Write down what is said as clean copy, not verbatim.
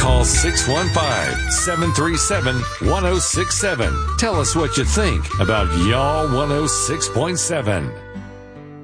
Call 615-737-1067. Tell us what you think about Y'all 106.7.